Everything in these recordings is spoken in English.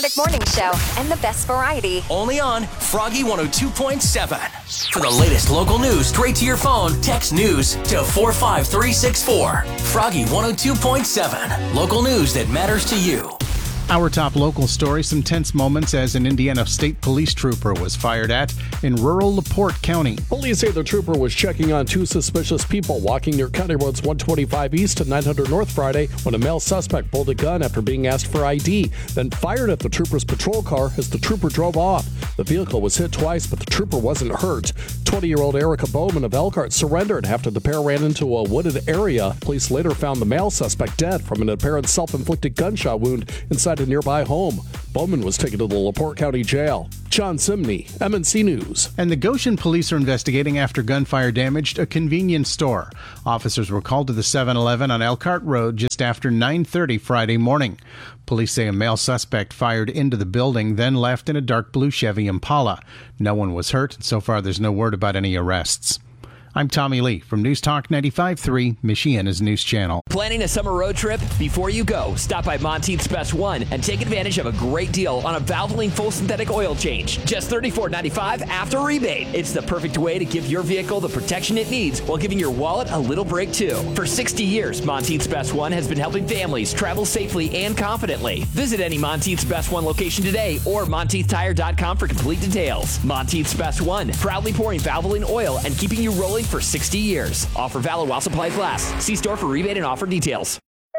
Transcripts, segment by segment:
Traffic Morning Show and the best variety. Only on Froggy 102.7. For the latest local news straight to your phone, text news to 45364. Froggy 102.7. Local news that matters to you. Our top local story, some tense moments as an Indiana State Police trooper was fired at in rural LaPorte County. Police say the trooper was checking on two suspicious people walking near County Roads 125 East to 900 North Friday when a male suspect pulled a gun after being asked for ID, then fired at the trooper's patrol car as the trooper drove off. The vehicle was hit twice, but the trooper wasn't hurt. 20-year-old Erica Bowman of Elkhart surrendered after the pair ran into a wooded area. Police later found the male suspect dead from an apparent self-inflicted gunshot wound inside a nearby home. Bowman was taken to the LaPorte County Jail. John Simney, MNC News. And the Goshen police are investigating after gunfire damaged a convenience store. Officers were called to the 7-Eleven on Elkhart Road just after 9:30 Friday morning. Police say a male suspect fired into the building, then left in a dark blue Chevy Impala. No one was hurt, and so far there's no word about any arrests. I'm Tommy Lee from News Talk 95.3, Michiana's news channel. Planning a summer road trip? Before you go, stop by Monteith's Best One and take advantage of a great deal on a Valvoline full synthetic oil change. Just $34.95 after rebate. It's the perfect way to give your vehicle the protection it needs while giving your wallet a little break too. For 60 years, Monteith's Best One has been helping families travel safely and confidently. Visit any Monteith's Best One location today or MonteithTire.com for complete details. Monteith's Best One, proudly pouring Valvoline oil and keeping you rolling for 60 years. Offer valid while supplies last. See store for rebate and offer details.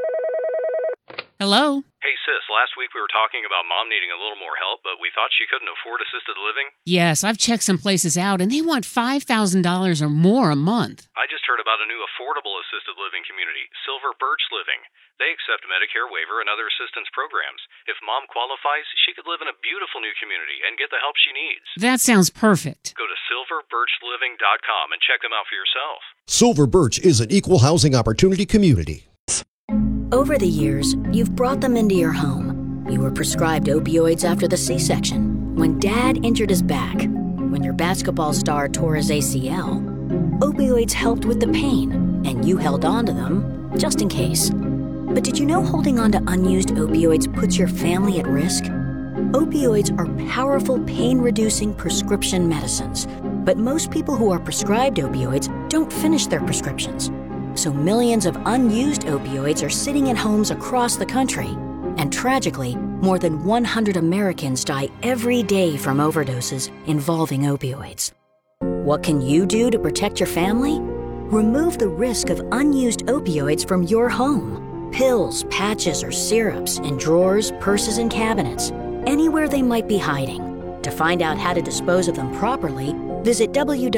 Hello? Hey sis, last week we were talking about mom needing a little more help, but we thought she couldn't afford assisted living. Yes, I've checked some places out, and they want $5,000 or more a month. I just heard about a new affordable assisted living community, Silver Birch Living. They accept Medicare waiver and other assistance programs. If mom qualifies, she could live in a beautiful new community and get the help she needs. That sounds perfect. Go to silverbirchliving.com and check them out for yourself. Silver Birch is an equal housing opportunity community. Over the years, you've brought them into your home. You were prescribed opioids after the C-section, when Dad injured his back, when your basketball star tore his ACL. Opioids helped with the pain, and you held on to them just in case. But did you know holding on to unused opioids puts your family at risk? Opioids are powerful pain-reducing prescription medicines, but most people who are prescribed opioids don't finish their prescriptions. So millions of unused opioids are sitting in homes across the country. And tragically, more than 100 Americans die every day from overdoses involving opioids. What can you do to protect your family? Remove the risk of unused opioids from your home. Pills, patches, or syrups in drawers, purses, and cabinets, anywhere they might be hiding. To find out how to dispose of them properly, visit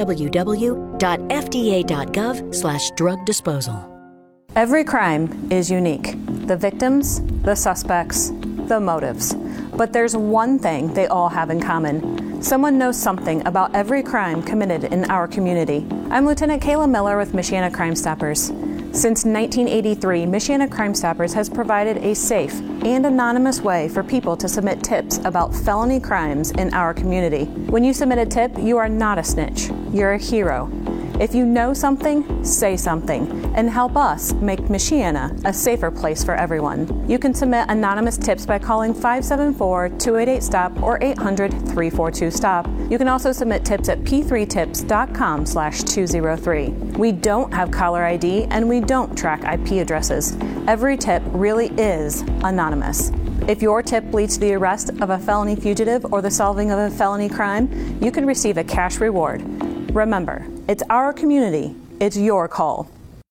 www.fda.gov/drug disposal. Every crime is unique. The victims, the suspects, the motives. But there's one thing they all have in common. Someone knows something about every crime committed in our community. I'm Lieutenant Kayla Miller with Michiana Crime Stoppers. Since 1983, Michiana Crime Stoppers has provided a safe and anonymous way for people to submit tips about felony crimes in our community. When you submit a tip, you are not a snitch. You're a hero. If you know something, say something, and help us make Michiana a safer place for everyone. You can submit anonymous tips by calling 574-288-STOP or 800-342-STOP. You can also submit tips at p3tips.com/203. We don't have caller ID and we don't track IP addresses. Every tip really is anonymous. If your tip leads to the arrest of a felony fugitive or the solving of a felony crime, you can receive a cash reward. Remember, it's our community. It's your call.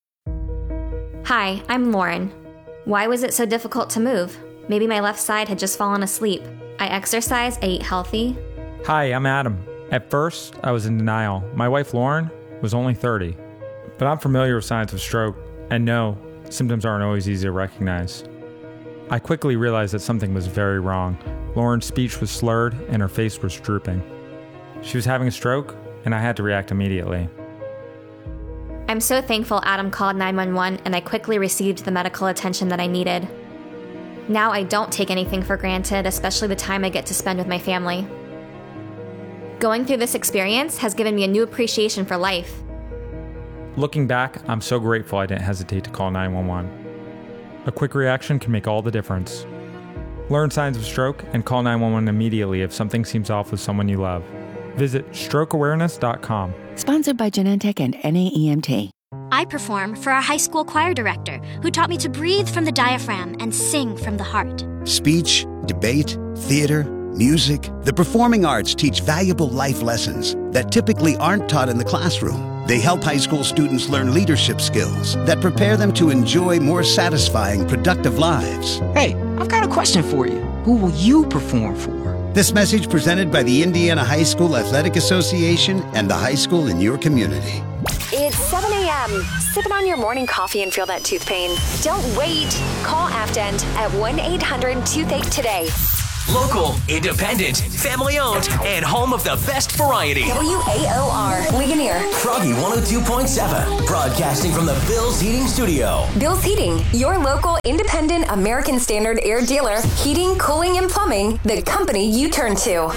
Hi, I'm Lauren. Why was it so difficult to move? Maybe my left side had just fallen asleep. I exercise, I eat healthy. Hi, I'm Adam. At first, I was in denial. My wife, Lauren, was only 30. But I'm familiar with signs of stroke, and no, symptoms aren't always easy to recognize. I quickly realized that something was very wrong. Lauren's speech was slurred, and her face was drooping. She was having a stroke, and I had to react immediately. I'm so thankful Adam called 911 and I quickly received the medical attention that I needed. Now I don't take anything for granted, especially the time I get to spend with my family. Going through this experience has given me a new appreciation for life. Looking back, I'm so grateful I didn't hesitate to call 911. A quick reaction can make all the difference. Learn signs of stroke and call 911 immediately if something seems off with someone you love. Visit strokeawareness.com. Sponsored by Genentech and NAEMT. I perform for a high school choir director who taught me to breathe from the diaphragm and sing from the heart. Speech, debate, theater, music. The performing arts teach valuable life lessons that typically aren't taught in the classroom. They help high school students learn leadership skills that prepare them to enjoy more satisfying, productive lives. Hey, I've got a question for you. Who will you perform for? This message presented by the Indiana High School Athletic Association and the high school in your community. It's 7 a.m. Sipping on your morning coffee and feel that tooth pain? Don't wait. Call Afdent at 1-800-TOOTHACHE today. Local, independent, family-owned, and home of the best variety. WAOR, Ligonier. Froggy 102.7, broadcasting from the Bill's Heating Studio. Bill's Heating, your local, independent, American Standard air dealer. Heating, cooling, and plumbing, the company you turn to.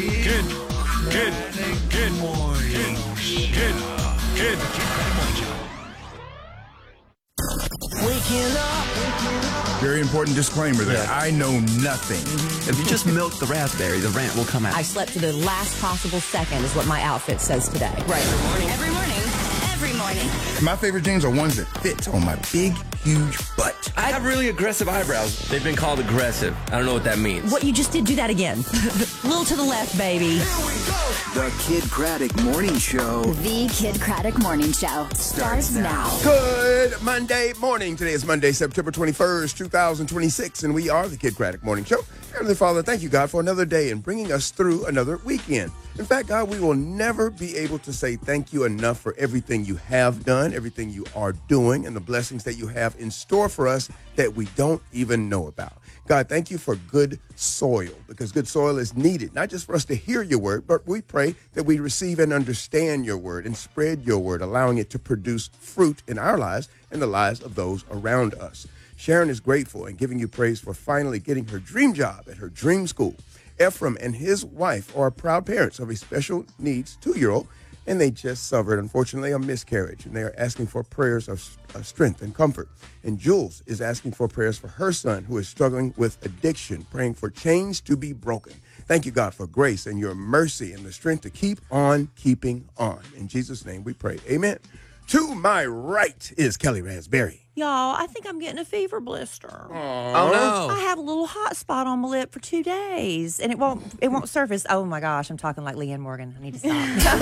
Good morning. Good. Waking up. Very important disclaimer there. Yeah. I know nothing. If you just milk the raspberry, the rant will come out. I slept to the last possible second is what my outfit says today. Right. Every morning. My favorite jeans are ones that fit on my big, huge butt. I have really aggressive eyebrows. They've been called aggressive. I don't know what that means. What you just did, do that again. A little to the left, baby. Here we go. The Kid Craddock Morning Show. The Kid Craddock Morning Show starts now. Good Monday morning. Today is Monday, September 21st, 2026, and we are the Kid Craddock Morning Show. Heavenly Father, thank you, God, for another day and bringing us through another weekend. In fact, God, we will never be able to say thank you enough for everything you have done, everything you are doing, and the blessings that you have in store for us that we don't even know about. God, thank you for good soil, because good soil is needed, not just for us to hear your word, but we pray that we receive and understand your word and spread your word, allowing it to produce fruit in our lives and the lives of those around us. Sharon is grateful and giving you praise for finally getting her dream job at her dream school. Ephraim and his wife are proud parents of a special needs 2-year-old, and they just suffered, unfortunately, a miscarriage, and they are asking for prayers of strength and comfort. And Jules is asking for prayers for her son, who is struggling with addiction, praying for chains to be broken. Thank you, God, for grace and your mercy and the strength to keep on keeping on. In Jesus' name we pray. Amen. To my right is Kelly Raspberry. Y'all, I think I'm getting a fever blister. Aww. Oh, no. I have a little hot spot on my lip for 2 days, and it won't surface. Oh, my gosh, I'm talking like Leanne Morgan. I need to stop.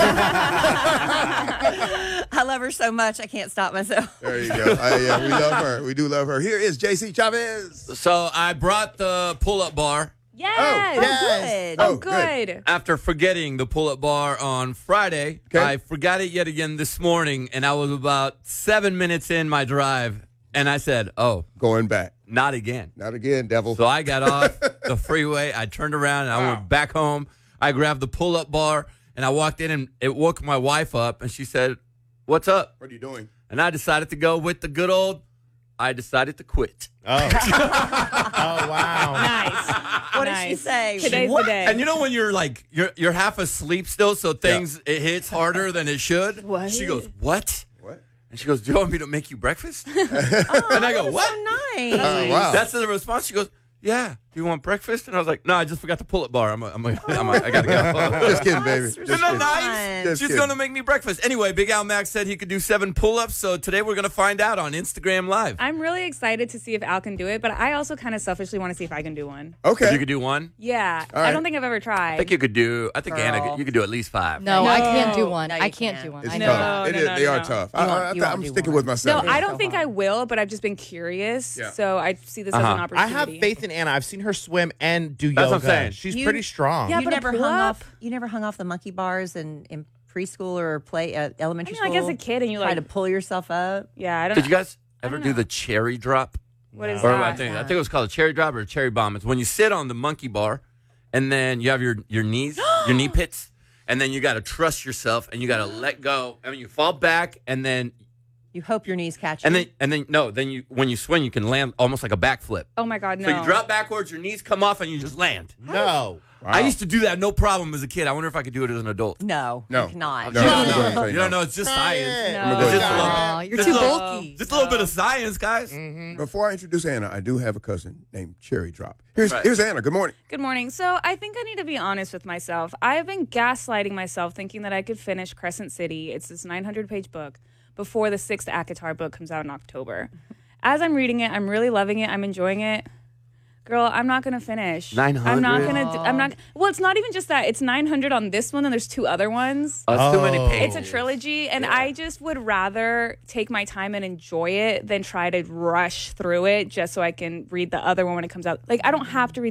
I love her so much, I can't stop myself. There you go. Yeah, we love her. We do love her. Here is JC Chavez. So I brought the pull-up bar. Yes. Oh, good. After forgetting the pull-up bar on Friday, I forgot it yet again this morning, and I was about 7 minutes in my drive, and I said, going back. Not again. Not again, devil. So I got off the freeway, I turned around, and I went back home. I grabbed the pull-up bar, and I walked in, and it woke my wife up, and she said, "What's up?" What are you doing? And I decided to go with the good old, I decided to quit. Oh, wow. Nice. What did she say? Today's the day. And you know when you're like, you're half asleep still, so things, it hits harder than it should? What? She goes, what? And she goes, do you want me to make you breakfast? And I go, what? So nice. Wow. That's the response. She goes, yeah. Do you want breakfast? And I was like, no, I just forgot to pull it bar. I got to go. Just kidding, baby. Isn't that nice? She's going to make me breakfast. Anyway, Big Al Max said he could do 7 pull-ups, so today we're going to find out on Instagram Live. I'm really excited to see if Al can do it, but I also kind of selfishly want to see if I can do one. Okay. You could do one? Yeah. Right. I don't think I've ever tried. I think Anna, you could do at least 5. No, I can't do one. No, I can't do one. It's I tough. know. They are tough. I'm sticking with myself. No, I don't think I will, but I've just been curious, so I see this as an opportunity. I have faith in Anna. I've seen her swim and do yoga. That's what I'm saying. She's pretty strong. Yeah, you never hung off the monkey bars in preschool or elementary school? Like as a kid, and you try to pull yourself up. Yeah, I don't. Did you guys ever do the cherry drop? What is or that? I think it was called a cherry drop or a cherry bomb. It's when you sit on the monkey bar, and then you have your knees, your knee pits, and then you got to trust yourself, and you got to let go. I mean, you fall back, and then You hope your knees catch And you. then you when you swing, you can land almost like a backflip. Oh my God, no. So you drop backwards, your knees come off, and you just land. No. Wow. I used to do that no problem as a kid. I wonder if I could do it as an adult. No. No. You cannot. No. You don't know. It's just science. No. It's just No, you're just too a little- bulky. Just a little bit of science, guys. Before I introduce Anna, I do have a cousin named Cherry Drop. Here's Anna. Good morning. Good morning. So I think I need to be honest with myself. I've been gaslighting myself thinking that I could finish Crescent City. It's this 900-page book before the 6th ACOTAR book comes out in October. As I'm reading it, I'm really loving it. I'm enjoying it. Girl, I'm not going to finish. 900? I'm not going to I'm not well, it's not even just that. It's 900 on this one and there's 2 other ones. That's too many pages. It's a trilogy and I just would rather take my time and enjoy it than try to rush through it just so I can read the other one when it comes out. Like I don't have to read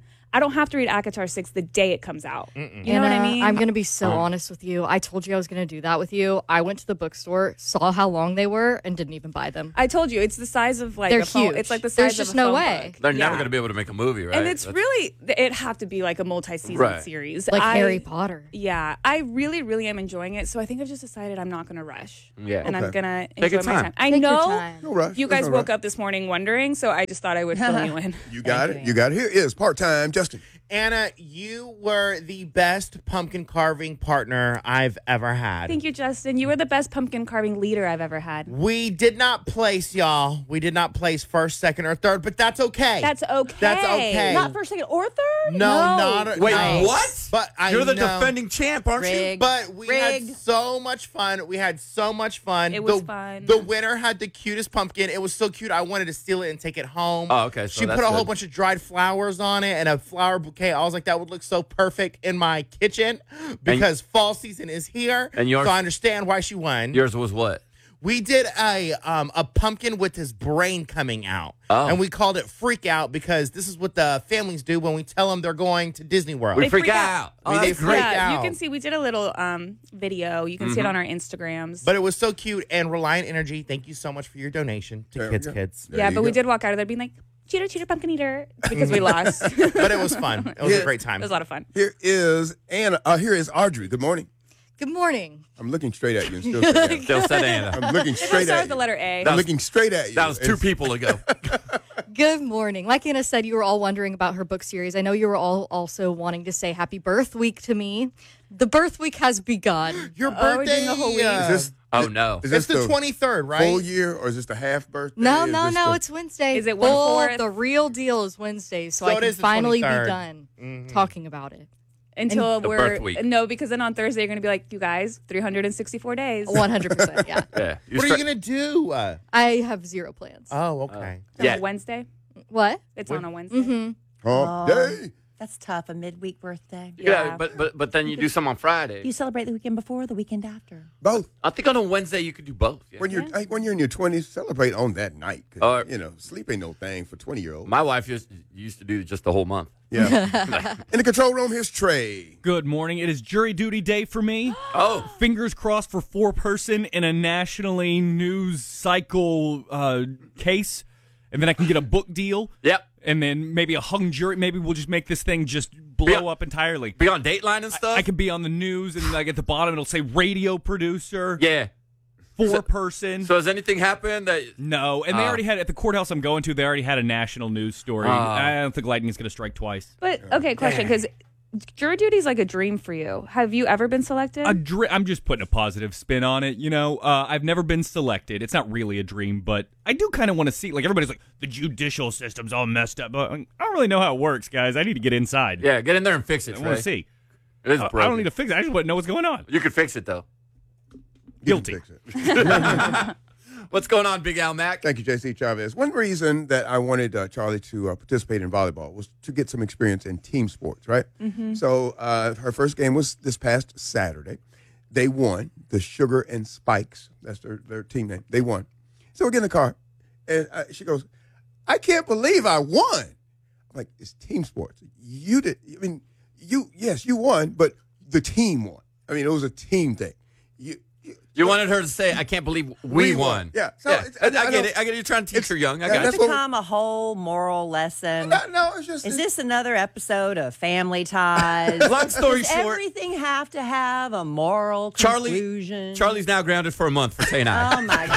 ACOTAR 6 the day it comes out. You know what I mean? I'm going to be so honest with you. I told you I was going to do that with you. I went to the bookstore, saw how long they were, and didn't even buy them. I told you it's the size of like They're a phone. huge. It's like the size There's of just a no phone way. book. They're never Yeah. going to be able to make a movie, right? And it's really it'd have to be like a multi-season Right. series, Like Harry Potter. Yeah, I really, really am enjoying it. So I think I've just decided I'm not going to rush. Yeah. and I'm Okay. gonna Take enjoy your my time. time. I Take your know time. No rush. you There's guys no woke rush. up this morning wondering, so I just thought I would fill you in. You got it. You got it. Here is part-time Justin. Anna, you were the best pumpkin carving partner I've ever had. Thank you, Justin. You were the best pumpkin carving leader I've ever had. We did not place, y'all. We did not place first, second, or third, but that's okay. That's okay. That's okay. Not first, second, or third? No, not Wait, no. what? But You're the know. defending champ, aren't you? Rigged. But we had Rigged. so much fun. We had so much fun. It was fun. The winner had the cutest pumpkin. It was so cute. I wanted to steal it and take it home. Oh, okay. So She that's put a whole good. bunch of dried flowers on it and a flower bouquet. I was like, that would look so perfect in my kitchen because fall season is here. And yours- so I understand why she won. Yours was what? We did a pumpkin with his brain coming out. Oh. And we called it Freak Out because this is what the families do when we tell them they're going to Disney World. We freak out. We that's did freak Yeah, you out. can see we did a little video. You can see it on our Instagrams. But it was so cute. And Reliant Energy, thank you so much for your donation to There Kids we go. Kids. There yeah, you but we go. did walk out of there being like, cheater, cheater, pumpkin eater, because we lost. But it was fun. It was Yeah. a great time. It was a lot of fun. Here is Anna. Here is Audrey. Good morning. Good morning. I'm looking straight at you and still say Anna. Still said Anna. I'm looking It straight starts at with the you. letter A. I'm looking straight at you. That was 2 people ago. Good morning. Like Anna said, you were all wondering about her book series. I know you were all also wanting to say happy birth week to me. The birth week has begun. Your we're birthday. doing the whole week. Is this, Oh, no. Is It's this the 23rd, right? full year or is this the half birthday? No, Is no, this no. the- It's Wednesday. Is it Full, 1/4? The real deal is Wednesday, so So I it can is the finally be 23rd. done talking about it. Until The we're birth week. no, because then on Thursday you're gonna be like, you guys, 364 days. 100%. Yeah. Yeah. What are you going to do? I have zero plans. Oh, okay. It's on Yeah. a Wednesday. What? It's on a Wednesday. Mm-hmm. Hump day. That's tough. A midweek birthday. Yeah, but then you do some on Friday. Do you celebrate the weekend before or the weekend after? Both. I think on a Wednesday you could do both. Yeah. When you're in your 20s, celebrate on that night. 'Cause, sleep ain't no thing for 20-year-olds. My wife used to do just the whole month. Yeah. In the control room, here's Trey. Good morning. It is jury duty day for me. Oh. Fingers crossed for 4-person in a nationally news cycle case. And then I can get a book deal. Yep. And then maybe a hung jury. Maybe we'll just make this thing just blow up entirely. Be on Dateline and stuff? I could be on the news, and like at the bottom it'll say radio producer. Yeah. 4-person. So has anything happened that... No, and they already had, at the courthouse I'm going to, they already had a national news story. I don't think lightning's going to strike twice. But okay, question, because jury duty is like a dream for you. Have you ever been selected? I'm just putting a positive spin on it, you know. I've never been selected. It's not really a dream, but I do kind of want to see. Like everybody's like, the judicial system's all messed up. But I don't really know how it works, guys. I need to get inside. Yeah, get in there and fix it, I want Trey. to see. It is I broken. don't need to fix it. I just want to know what's going on. You could fix it, though. Guilty. What's going on, Big Al Mac? Thank you, J.C. Chavez. One reason that I wanted Charlie to participate in volleyball was to get some experience in team sports, right? Mm-hmm. So her first game was this past Saturday. They won. The Sugar and Spikes, that's their team name. They won. So we get in the car, and she goes, I can't believe I won. I'm like, it's team sports. You did. I mean, you won, but the team won. I mean, it was a team thing. You wanted her to say, I can't believe we won. Yeah. So I get it. I get it. You're trying to teach her young. I got It's it. become a whole moral lesson. No, it's just. Is this another episode of Family Ties? Long story Does short. everything have to have a moral conclusion? Charlie's now grounded for a month for saying I. Oh, my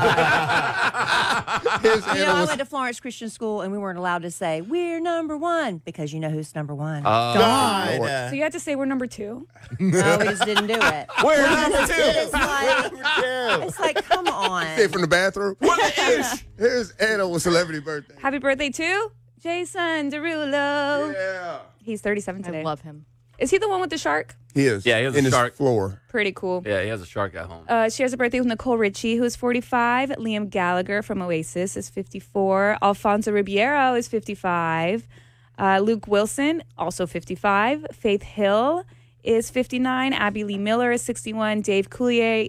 God. I went to Florence Christian School, and we weren't allowed to say, we're number one, because you know who's number one. God. So you had to say we're number 2? No, we just didn't do it. We're number 2. It's like, come on. Say from the bathroom. Here's Anna with celebrity birthday. Happy birthday to Jason Derulo. Yeah. He's 37 today. I love him. Is he the one with the shark? He is. Yeah, he has in a his shark. floor. Pretty cool. Yeah, he has a shark at home. She has a birthday with Nicole Richie, who is 45. Liam Gallagher from Oasis is 54. Alfonso Ribeiro is 55. Luke Wilson, also 55. Faith Hill is 59. Abby Lee Miller is 61. Dave Coulier.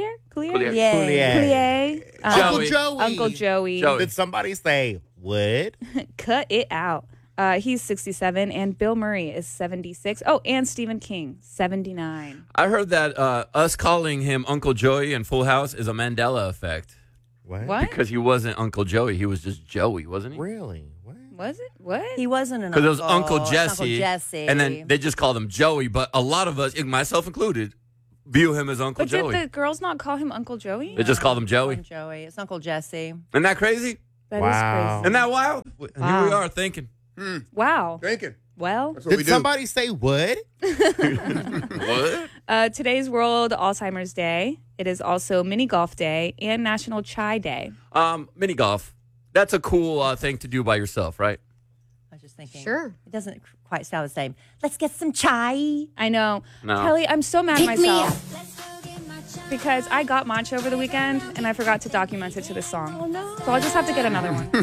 Uncle Joey. Did somebody say would? Cut it out. He's 67. And Bill Murray is 76. Oh, and Stephen King, 79. I heard that us calling him Uncle Joey in Full House is a Mandela effect. What? Because he wasn't Uncle Joey. He was just Joey, wasn't he? Really? What? Was it? What? He wasn't an Because uncle. it was Uncle It's Jesse. Uncle Jesse. And then they just called him Joey. But a lot of us, myself included, view him as Uncle But Joey. did the girls not call him Uncle Joey? They just called him Joey. Joey. It's Uncle Jesse. Isn't that crazy? That is crazy. Isn't that wild? Here we are thinking. Wow. Thinking. Well, Did somebody say would? What? Today's World Alzheimer's Day. It is also Mini Golf Day and National Chai Day. Mini golf. That's a cool thing to do by yourself, right? I was just thinking. Sure. It doesn't quite sound the same. Let's get some chai. I know. No. Kelly, I'm so mad at Pick me myself. Because I got matcha over the weekend and I forgot to document it to the song. Oh, no. So I'll just have to get another one.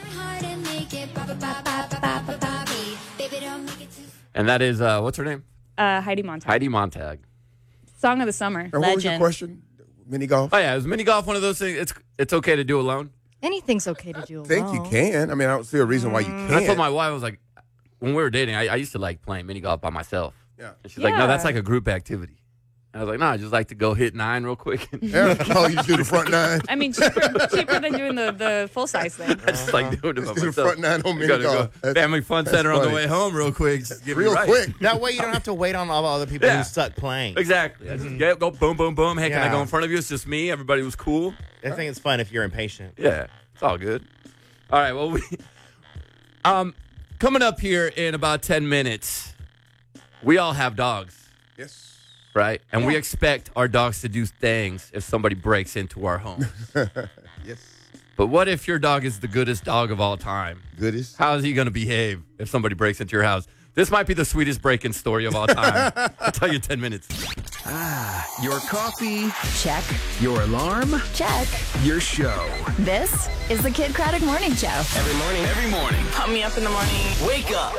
And that is, what's her name? Heidi Montag. Heidi Montag. Song of the summer. And what was your question? Mini golf? Oh, yeah. Is mini golf one of those things? It's okay to do alone? Anything's okay to do alone. I think you can. I mean, I don't see a reason why you can't. And I told my wife, I was like, when we were dating, I used to like playing mini golf by myself. Yeah. And she's like, no, that's like a group activity. And I was like, no, I just like to go hit 9 real quick. Yeah. Oh, you do the front 9. I mean, cheaper than doing the full size thing. I just like doing it by The myself. front 9 on mini Gotta golf. go Family Fun Center on the way home real quick. Just get me Real right. quick. That way you don't have to wait on all the other people Yeah. who suck playing. Exactly. I just go boom, boom, boom. Hey, can I Yeah. go in front of you? It's just me. Everybody was cool. I think it's fun if you're impatient. Yeah, it's all good. All right, well, coming up here in about 10 minutes, we all have dogs. Yes. Right? And we expect our dogs to do things if somebody breaks into our home. Yes. But what if your dog is the goodest dog of all time? Goodest? How is he going to behave if somebody breaks into your house? This might be the sweetest break-in story of all time. I'll tell you in 10 minutes. Your coffee? Check. Your alarm? Check. Your show. This is the Kid Craddock Morning Show. Every morning. Every morning. Pump me up in the morning. Wake up.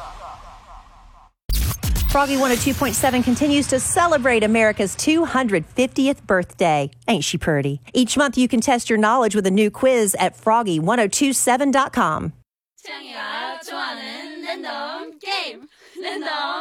Froggy 102.7 continues to celebrate America's 250th birthday. Ain't she pretty? Each month you can test your knowledge with a new quiz at froggy1027.com. 창이가 좋아하는 랜덤 게임. 랜덤